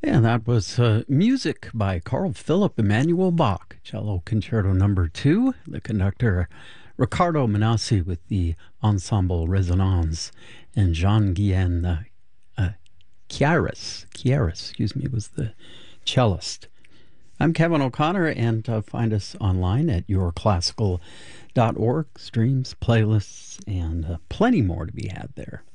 And that was music by Carl Philipp Emanuel Bach, Cello Concerto Number 2, the conductor Riccardo Manassi with the Ensemble Resonance, and Jean-Guyen Chiaris, was the cellist. I'm Kevin O'Connor, and find us online at yourclassical.org, streams, playlists, and plenty more to be had there.